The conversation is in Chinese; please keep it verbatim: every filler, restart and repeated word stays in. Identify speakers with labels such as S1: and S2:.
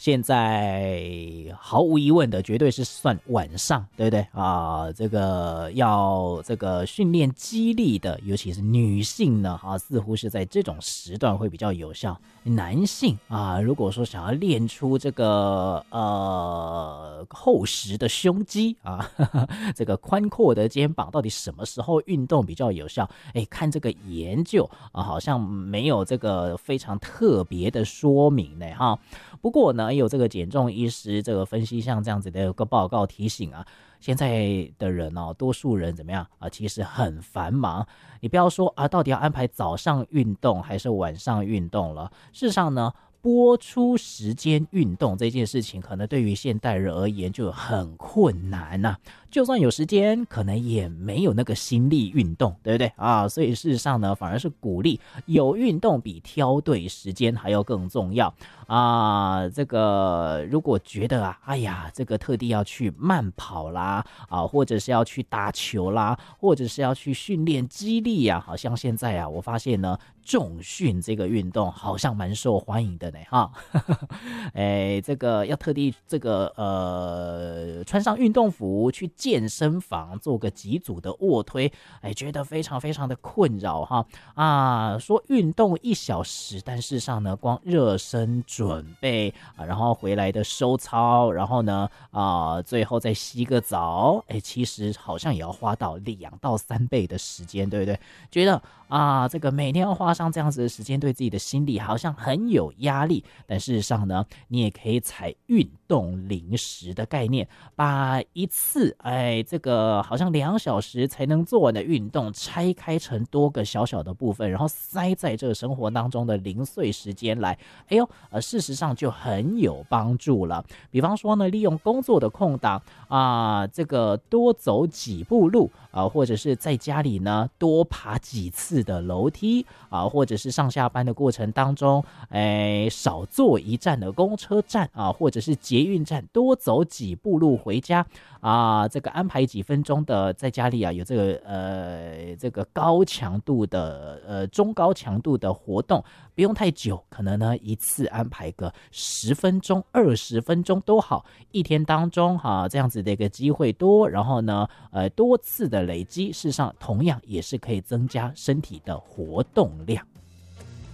S1: 现在毫无疑问的，绝对是算晚上，对不对啊？这个要这个训练肌力的，尤其是女性呢，啊，似乎是在这种时段会比较有效。男性啊，如果说想要练出这个呃厚实的胸肌啊，呵呵这个宽阔的肩膀，到底什么时候运动比较有效？哎，看这个研究啊，好像没有这个非常特别的说明呢，哈。不过呢，有这个减重医师这个分析，像这样子的一个报告提醒啊，现在的人哦，多数人怎么样啊？其实很繁忙。你不要说啊，到底要安排早上运动还是晚上运动了？事实上呢，播出时间运动这件事情，可能对于现代人而言就很困难呐、啊。就算有时间，可能也没有那个心力运动，对不对啊？所以事实上呢，反而是鼓励有运动比挑对时间还要更重要啊。这个如果觉得啊，哎呀，这个特地要去慢跑啦啊，或者是要去打球啦，或者是要去训练肌力啊，好像现在啊，我发现呢，重训这个运动好像蛮受欢迎的呢，哈。哎，这个要特地这个呃穿上运动服去健身房做个几组的卧推，哎，觉得非常非常的困扰哈啊！说运动一小时，但事实上呢，光热身准备啊，然后回来的收操，然后呢啊，最后再洗个澡，哎，其实好像也要花到两到三倍的时间，对不对？觉得啊，这个每天要花上这样子的时间，对自己的心理好像很有压力。但事实上呢，你也可以采运动零食的概念，把一次哎这个好像两小时才能做完的运动拆开成多个小小的部分，然后塞在这个生活当中的零碎时间来，哎呦，呃，事实上就很有帮助了。比方说呢，利用工作的空档啊，这个多走几步路啊，或者是在家里呢多爬几次的楼梯啊，或者是上下班的过程当中，哎，少坐一站的公车站啊，或者是捷运站，多走几步路回家啊，这个安排几分钟的在家里啊，有这个呃这个高强度的呃中高强度的活动，不用太久，可能呢一次安排个十分钟、二十分钟都好，一天当中哈、啊、这样子的一个机会多，然后呢呃多次的累积，事实上同样也是可以增加身体的活动量。